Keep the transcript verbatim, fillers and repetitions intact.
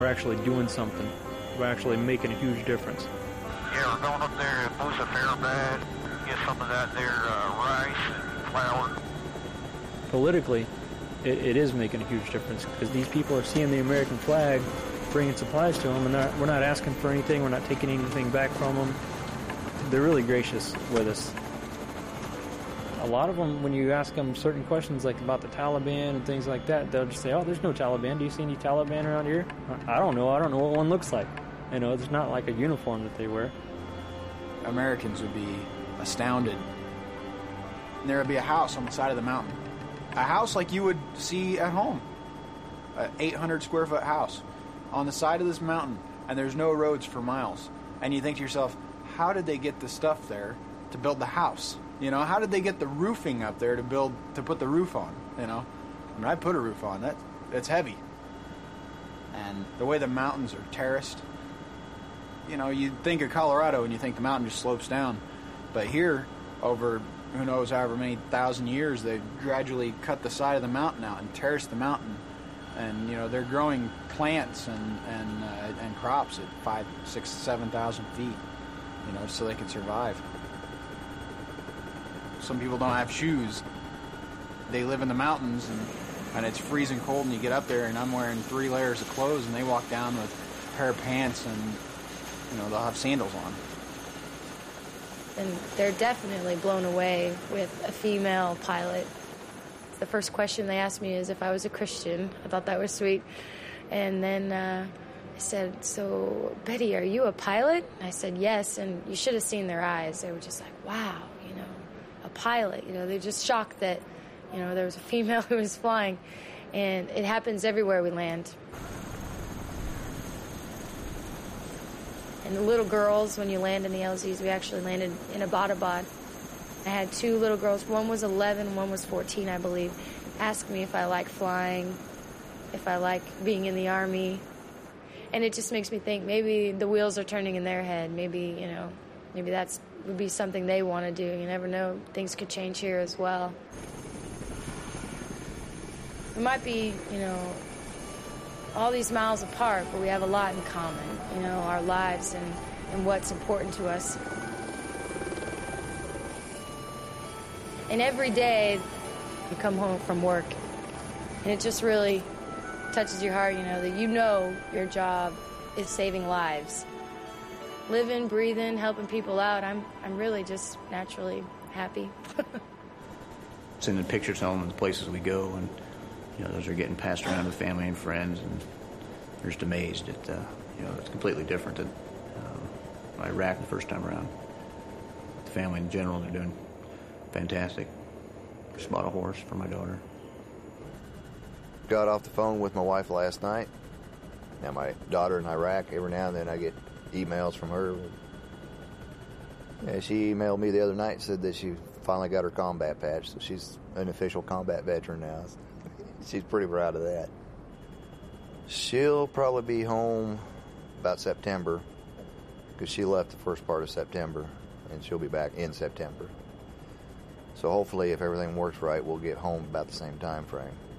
We're actually doing something. We're actually making a huge difference. Yeah, we're going up there to Musa Fairbairn, get some of that there uh, rice and flour. Politically, it, it is making a huge difference because these people are seeing the American flag, bringing supplies to them, and not, we're not asking for anything. We're not taking anything back from them. They're really gracious with us. A lot of them, when you ask them certain questions like about the Taliban and things like that, they'll just say, oh, there's no Taliban. Do you see any Taliban around here? I don't know. I don't know what one looks like. You know, it's not like a uniform that they wear. Americans would be astounded. There would be a house on the side of the mountain. A house like you would see at home. An eight hundred square foot house on the side of this mountain, and there's no roads for miles. And you think to yourself, how did they get the stuff there to build the house? You know, how did they get the roofing up there to build, to put the roof on, you know? I mean, I put a roof on, that, it's heavy. And the way the mountains are terraced, you know, you think of Colorado and you think the mountain just slopes down. But here, over who knows however many thousand years, they've gradually cut the side of the mountain out and terraced the mountain. And, you know, they're growing plants and, and, uh, and crops at five, six, seven thousand feet, you know, so they can survive. Some people don't have shoes. They live in the mountains, and, and it's freezing cold, and you get up there, and I'm wearing three layers of clothes, and they walk down with a pair of pants, and, you know, they'll have sandals on. And they're definitely blown away with a female pilot. The first question they asked me is if I was a Christian. I thought that was sweet. And then uh, I said, so, Betty, are you a pilot? I said, yes, and you should have seen their eyes. They were just like, wow, you know. A pilot, you know, they're just shocked that, you know, there was a female who was flying, and it happens everywhere we land. And the little girls, when you land in the L Zs, we actually landed in Abbottabad. I had two little girls, one was eleven, one was fourteen, I believe, ask me if I like flying, if I like being in the Army, and it just makes me think maybe the wheels are turning in their head, maybe, you know, maybe that's would be something they want to do. You never know. Things could change here as well. We might be, you know, all these miles apart, but we have a lot in common, you know, our lives and, and what's important to us. And every day you come home from work, and it just really touches your heart, you know, that you know your job is saving lives. Living, breathing, helping people out, I'm I'm really just naturally happy. Sending pictures home of the places we go, and you know those are getting passed around to family and friends, and they're just amazed at uh, you know it's completely different than um, Iraq the first time around. The family in general, they're doing fantastic. Just bought a horse for my daughter. Got off the phone with my wife last night. Now my daughter in Iraq, every now and then I get emails from her. Yeah, she emailed me the other night and said that she finally got her combat patch, so she's an official combat veteran now. She's pretty proud of that. She'll probably be home about September, because she left the first part of September, and she'll be back in September. So hopefully, if everything works right, we'll get home about the same time frame.